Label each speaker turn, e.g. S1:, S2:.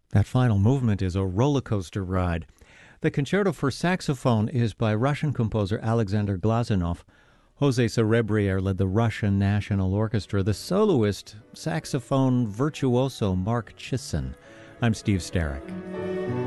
S1: That final movement is a roller coaster ride. The Concerto for Saxophone is by Russian composer Alexander Glazunov. Jose Cerebrier led the Russian National Orchestra, the soloist, saxophone virtuoso Mark Chisin. I'm Steve Starrick.